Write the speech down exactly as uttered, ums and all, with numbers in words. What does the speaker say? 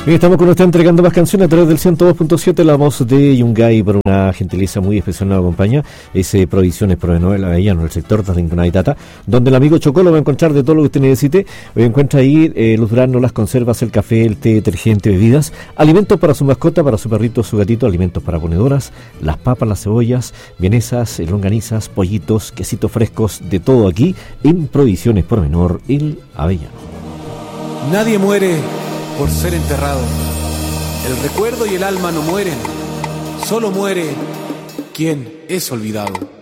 Bien, estamos con usted entregando más canciones a través del ciento dos punto siete, la voz de Yungay, por una gentileza muy especial nos acompaña. Es eh, Provisiones Provenor, la Avellano, el sector de Rincón y Tata, donde el amigo Chocolo va a encontrar de todo lo que usted necesite. Hoy encuentra ahí eh, los duranos, las conservas, el café, el té, detergente, bebidas, alimentos para su mascota, para su perrito, su gatito, alimentos para ponedoras, las papas, las cebollas, vienesas, longanizas, pollitos, quesitos frescos, de todo aquí en Provisiones Provenor, el Avellano. Nadie muere por ser enterrado. El recuerdo y el alma no mueren. Solo muere quien es olvidado.